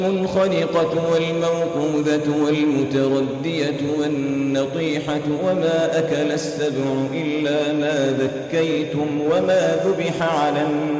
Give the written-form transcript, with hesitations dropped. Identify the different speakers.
Speaker 1: المنخنقة والموقوذة والمتردية والنطيحة وما أكل السبع إلا ما ذكيتم وما ذبح على